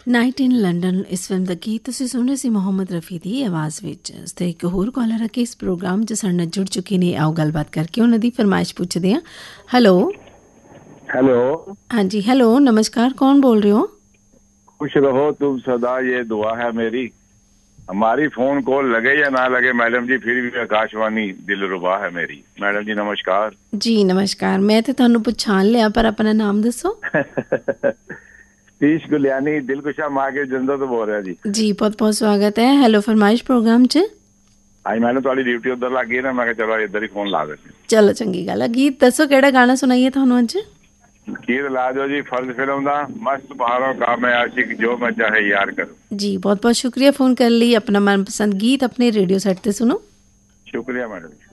Night in London ਇਸ film ਦਾ ਗੀਤ ਤੁਸੀਂ ਸੁਣ ਰਹੇ ਸੀ ਮੁਹੰਮਦ ਰਫੀ ਦੀ ਆਵਾਜ਼ ਵਿੱਚ। ਉਸ 'ਤੇ ਇੱਕ ਹੋਰ ਕਾਲਰ ਆ ਕੇ ਇਸ ਪ੍ਰੋਗਰਾਮ 'ਚ ਸਾਡੇ ਨਾਲ ਜੁੜ ਚੁੱਕੇ ਨੇ। ਆਓ ਗੱਲਬਾਤ ਕਰਕੇ ਉਹਨਾਂ ਦੀ ਫਰਮਾਇਸ਼ ਪੁੱਛਦੇ ਹਾਂ। ਹੈਲੋ ਹਾਂਜੀ, ਹੈਲੋ, ਨਮਸਕਾਰ, ਕੌਣ ਬੋਲ ਰਹੇ ਹੋ? खुश रहो तुम सदा, ये दुआ है मेरी। हमारी फोन कॉल लगे या ना लगे मैडम जी, फिर भी आकाशवाणी दिलरुबा है मेरी। मैडम जी नमस्कार। जी नमस्कार। मैं तो ਤੁਹਾਨੂੰ ਪਛਾਣ ਲਿਆ, ਪਰ ਆਪਣਾ ਨਾਮ ਦੱਸੋ। ਸਤੀਸ਼ ਗੁਲਿਆਣੀ ਦਿਲਕੁਸ਼ਾ ਮਾਰਕੀਟ ਜਲੰਧਰ ਤੋਂ ਬੋਲ ਰਿਹਾ ਜੀ। ਜੀ ਬਹੁਤ ਬਹੁਤ ਸਵਾਗਤ ਹੈ ਹੈਲੋ ਫਰਮਾਇਸ਼ ਪ੍ਰੋਗਰਾਮ 'ਚ। ਅੱਜ ਮੈਨੂੰ ਤੁਹਾਡੀ ਡਿਊਟੀ ਉੱਧਰ ਲੱਗ ਗਈ ਨਾ, ਮੈਂ ਕਿਹਾ ਚਲੋ ਇੱਧਰ ਹੀ ਫੋਨ ਲਾ ਦਿੰਦੇ। ਚਲੋ ਚੰਗੀ ਗੱਲ ਹੈ। ਗੀਤ ਦੱਸੋ ਕਿਹੜਾ ਗਾਣਾ ਸੁਣਾਈਏ ਤੁਹਾਨੂੰ ਅੱਜ? ਗੀਤ ਲਾ ਦਿਓ ਜੀ ਫਰਜ਼ ਫਿਲਮ ਦਾ, ਮਸਤ ਪਹਾੜੋਂ ਕਾ ਮੈਂ ਆਸ਼ਿਕ ਜੋ ਮੈਂ ਚਾਹੇ ਯਾਰ ਕरूं। ਜੀ ਬਹੁਤ ਬਹੁਤ ਸ਼ੁਕਰੀਆ ਫੋਨ ਕਰਨ ਲਈ। ਆਪਣਾ ਮਨਪਸੰਦ ਗੀਤ ਆਪਣੇ ਰੇਡੀਓ ਸੈੱਟ ਤੇ ਸੁਣੋ। ਸ਼ੁਕਰੀਆ ਮੈਡਮ।